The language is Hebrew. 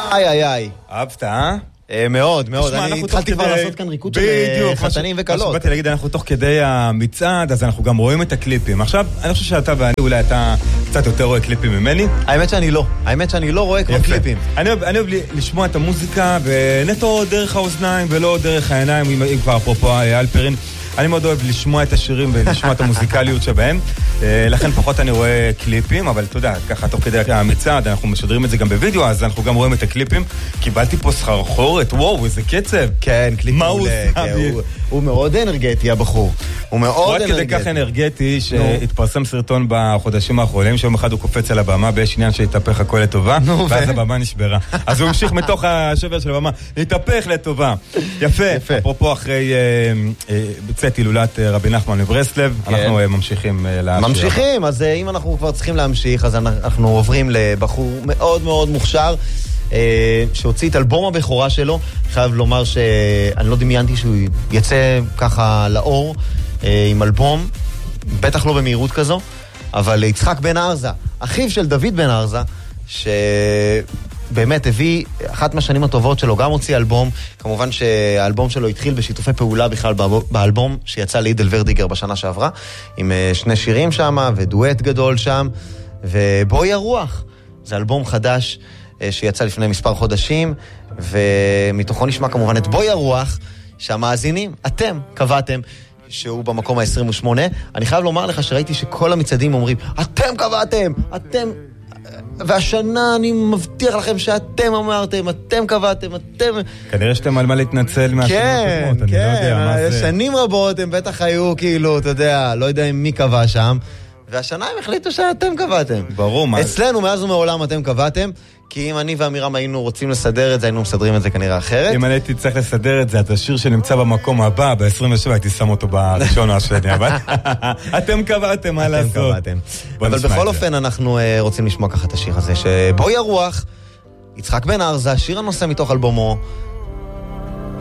איי. אהבת, אה? מאוד, מאוד. אני התחלתי כבר לעשות כאן ריקוד של חתנים וקלות. באתי להגיד, אנחנו תוך כדי המצעד, אז אנחנו גם רואים את הקליפים. עכשיו, אני חושב שאתה ואני, אולי אתה קצת יותר רואה קליפים ממני. האמת שאני לא רואה כבר קליפים. אני אוהב לשמוע את המוזיקה, ונטו דרך האוזניים ולא דרך העיניים, אם כבר אפרופו אלפרין. אני מאוד אוהב לשמוע את השירים ולשמוע את המוזיקליות שבהם, לכן פחות אני רואה קליפים, אבל אתה יודע, ככה תוך כדי המצעד, אנחנו משדרים את זה גם בווידאו, אז אנחנו גם רואים את הקליפים. קיבלתי פה סחרחורת, וואו, איזה קצב. כן, קליפ מעולה. הוא מאוד אנרגטי, הבחור. הוא מאוד אנרגטי. עד כדי כך אנרגטי, שהתפרסם סרטון בחודשים האחרונים, שיום אחד הוא קופץ על הבמה, ויש עניין שהתהפך הכל לטובה, ואז הבמה נשברה. אז הוא המשיך מתוך השבר של הבמה, להתהפך לטובה. יפה. אפרופו אחרי בצאת הילולת רבי נחמן מברסלב, אנחנו ממשיכים, אז אם אנחנו כבר צריכים להמשיך, אז אנחנו עוברים לבחור מאוד מאוד מוכשר, שהוציא את אלבום הבכורה שלו. חייב לומר שאני לא דמיינתי שהוא יצא ככה לאור עם אלבום, בטח לא במהירות כזו, אבל יצחק בן ארזה, אחיו של דוד בן ארזה, באמת הביא אחת מהשנים הטובות שלו, גם הוציא אלבום. כמובן שהאלבום שלו התחיל בשיתופי פעולה בכלל באלבום שיצא לידל ורדיגר בשנה שעברה, עם 2 שירים שם ודואט גדול שם, ובואי הרוח, זה אלבום חדש שיצא לפני מספר חודשים, ומתוכו נשמע כמובן את בואי הרוח, שהמאזינים, אתם קבעתם שהוא במקום ה-28. אני חייב לומר לך שראיתי שכל המצעדים אומרים, אתם קבעתם, אתם, והשנה אני מבטיח לכם שאתם אמרתם, אתם קבעתם, אתם... כנראה שאתם על מה להתנצל מהשנים הקודמות, אני לא יודע מה זה. שנים רבות הם בטח היו כאילו, אתה יודע, לא יודע מי קבע שם, והשנה הם החליטו שאתם קבעתם. ברור, מה? אצלנו מאז ומעולם אתם קבעתם, כי אם אני ואמירם היינו רוצים לסדר את זה, היינו מסדרים את זה כנראה אחרת. אם אני הייתי צריך לסדר את זה, את השיר שנמצא במקום הבא, ב-27 הייתי שם אותו בראשון או השני, אבל אתם קבעתם, מה לעשות? אתם קבעתם. אבל בכל אופן אנחנו רוצים לשמוע ככה את השיר הזה, שבואי הרוח, יצחק בן ארזה, שיר הנושא מתוך אלבומו,